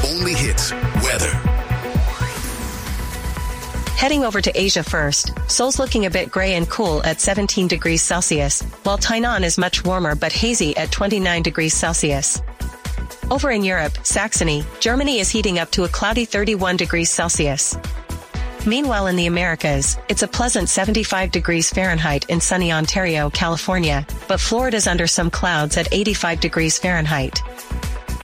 only hits, weather. Heading over to Asia first, Seoul's looking a bit gray and cool at 17 degrees Celsius, while Tainan is much warmer but hazy at 29 degrees Celsius. Over in Europe, Saxony, Germany is heating up to a cloudy 31 degrees Celsius. Meanwhile in the Americas, it's a pleasant 75 degrees Fahrenheit in sunny Ontario, California, but Florida's under some clouds at 85 degrees Fahrenheit.